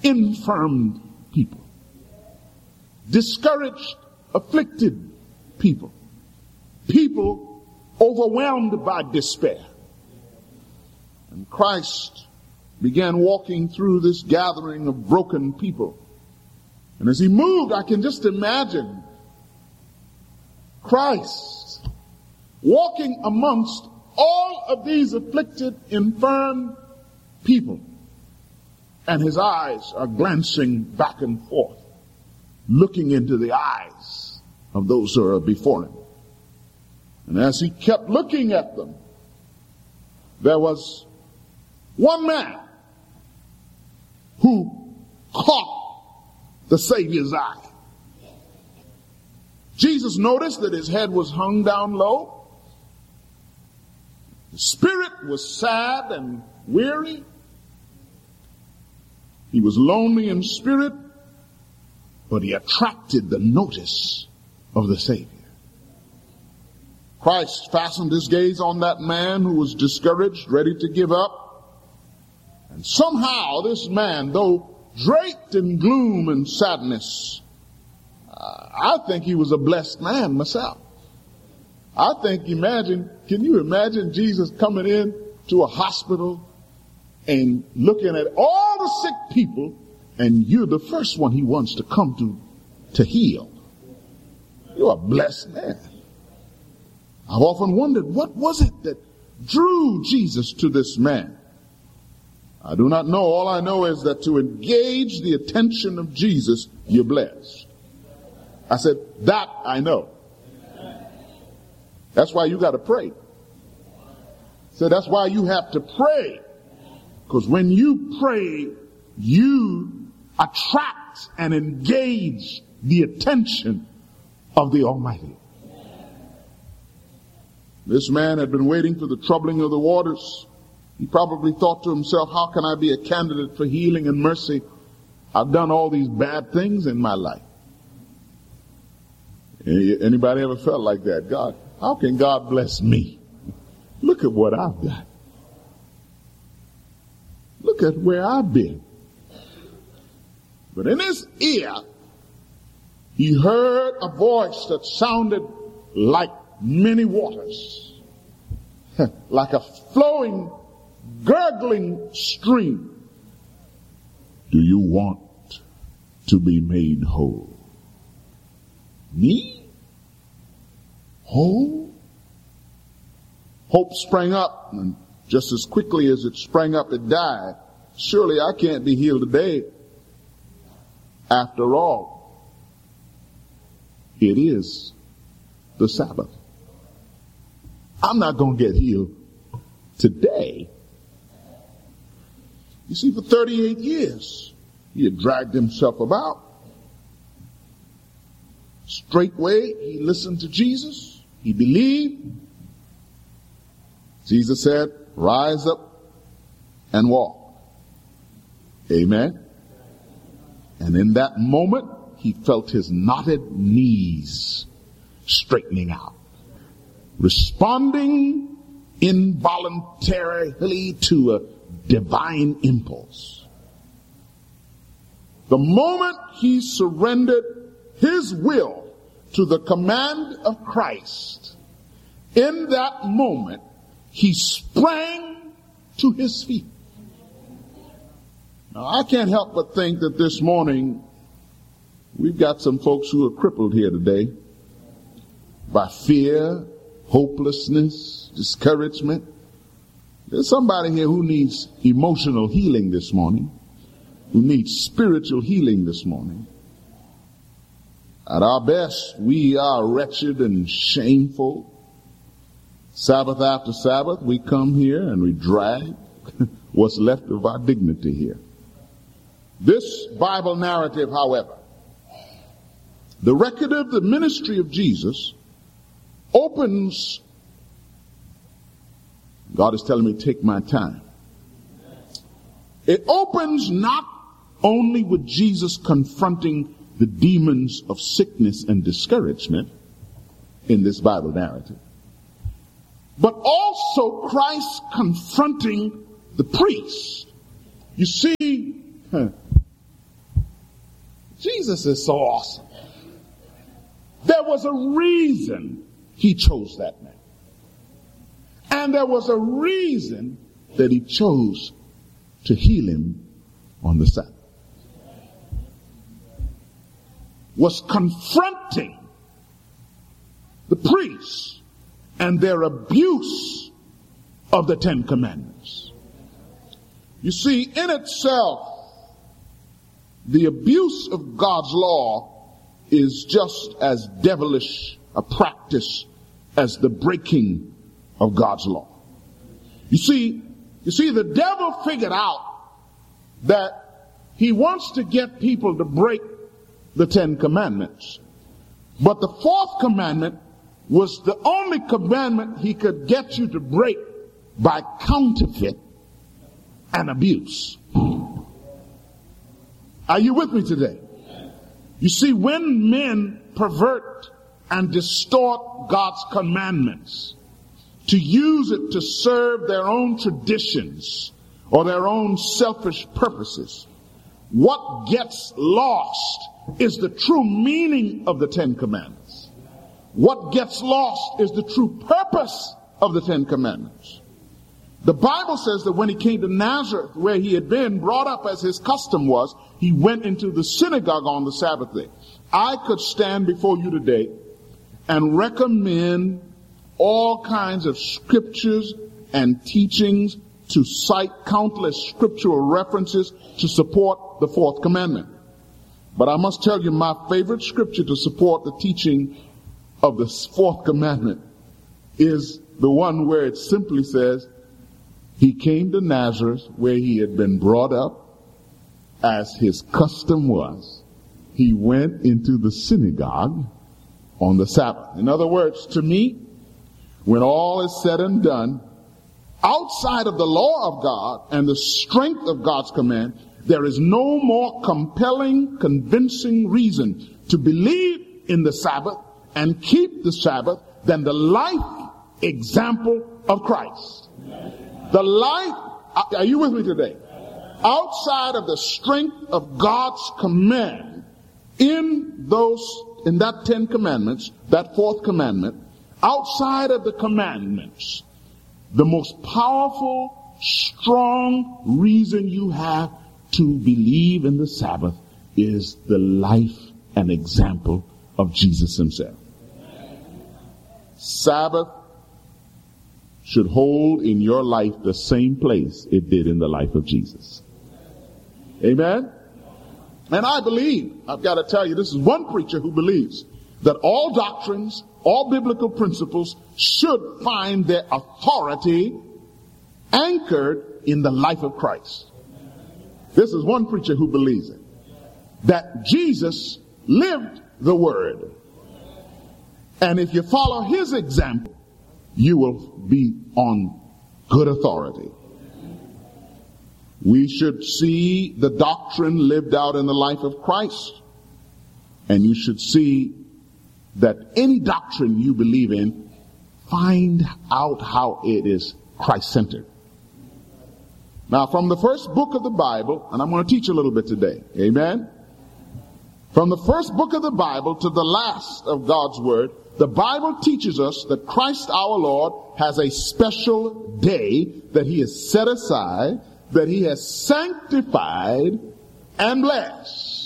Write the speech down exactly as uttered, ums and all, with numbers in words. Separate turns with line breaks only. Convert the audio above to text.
infirmed people, discouraged, afflicted people, people overwhelmed by despair. And Christ began walking through this gathering of broken people. And as he moved, I can just imagine Christ walking amongst all of these afflicted, infirm people. And his eyes are glancing back and forth, looking into the eyes of those who are before him. And as he kept looking at them, there was one man who caught the Savior's eye. Jesus noticed that his head was hung down low. His spirit was sad and weary. He was lonely in spirit, but he attracted the notice of the Savior. Christ fastened his gaze on that man who was discouraged, ready to give up. And somehow this man, though draped in gloom and sadness, uh, I think he was a blessed man myself. I think, imagine, can you imagine Jesus coming in to a hospital and looking at all the sick people, and you're the first one he wants to come to to heal? You're a blessed man. I've often wondered, what was it that drew Jesus to this man? I do not know. All I know is that to engage the attention of Jesus, you're blessed. I said, that I know. That's why you got to pray. So that's why you have to pray. Because when you pray, you attract and engage the attention of the Almighty. This man had been waiting for the troubling of the waters. He probably thought to himself, how can I be a candidate for healing and mercy? I've done all these bad things in my life. Anybody ever felt like that? God, how can God bless me? Look at what I've got. Look at where I've been. But in his ear, he heard a voice that sounded like many waters, like a flowing, gurgling stream. Do you want to be made whole? Me? Whole? Hope sprang up, and just as quickly as it sprang up, it died. Surely I can't be healed today. After all, it is the Sabbath. I'm not going to get healed today. You see, for thirty-eight years, he had dragged himself about. Straightway, he listened to Jesus. He believed. Jesus said, rise up and walk. Amen. And in that moment, he felt his knotted knees straightening out, responding involuntarily to a divine impulse. The moment he surrendered his will to the command of Christ, in that moment, he sprang to his feet. Now, I can't help but think that this morning we've got some folks who are crippled here today by fear, hopelessness, discouragement. There's somebody here who needs emotional healing this morning, who needs spiritual healing this morning. At our best, we are wretched and shameful. Sabbath after Sabbath, we come here and we drag what's left of our dignity here. This Bible narrative, however, the record of the ministry of Jesus opens, God is telling me to take my time. It opens not only with Jesus confronting the demons of sickness and discouragement in this Bible narrative, but also Christ confronting the priest. You see, Jesus is so awesome. There was a reason he chose that man. And there was a reason that he chose to heal him on the Sabbath. Was confronting the priests and their abuse of the Ten Commandments. You see, in itself, the abuse of God's law is just as devilish a practice as the breaking of God's law. You see, you see, the devil figured out that he wants to get people to break the Ten Commandments. But the fourth commandment was the only commandment he could get you to break by counterfeit and abuse. Are you with me today? You see, when men pervert and distort God's commandments to use it to serve their own traditions or their own selfish purposes, what gets lost is the true meaning of the Ten Commandments. What gets lost is the true purpose of the Ten Commandments. The Bible says that when he came to Nazareth, where he had been brought up as his custom was, he went into the synagogue on the Sabbath day. I could stand before you today and recommend all kinds of scriptures and teachings to cite countless scriptural references to support the fourth commandment. But I must tell you, my favorite scripture to support the teaching of the fourth commandment is the one where it simply says, he came to Nazareth where he had been brought up as his custom was. He went into the synagogue on the Sabbath. In other words, to me, when all is said and done, outside of the law of God and the strength of God's command, there is no more compelling, convincing reason to believe in the Sabbath and keep the Sabbath than the life example of Christ. The life, are you with me today? Outside of the strength of God's command in those, in that Ten Commandments, that fourth commandment, outside of the commandments, the most powerful, strong reason you have to believe in the Sabbath is the life and example of Jesus himself. Sabbath should hold in your life the same place it did in the life of Jesus. Amen? And I believe, I've got to tell you, this is one preacher who believes that all doctrines, all biblical principles should find their authority anchored in the life of Christ. This is one preacher who believes it. That Jesus lived the word. And if you follow his example, you will be on good authority. We should see the doctrine lived out in the life of Christ. And you should see that any doctrine you believe in, find out how it is Christ-centered. Now, from the first book of the Bible, and I'm going to teach a little bit today. Amen? From the first book of the Bible to the last of God's Word, the Bible teaches us that Christ our Lord has a special day that he has set aside, that he has sanctified and blessed.